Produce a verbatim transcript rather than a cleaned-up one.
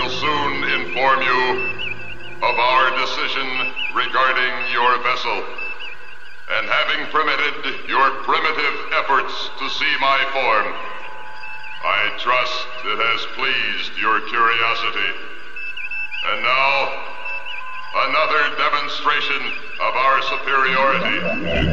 will soon inform you of our decision regarding your vessel. And having permitted your primitive efforts to see my form, I trust it has pleased your curiosity. And now, another demonstration of our superiority.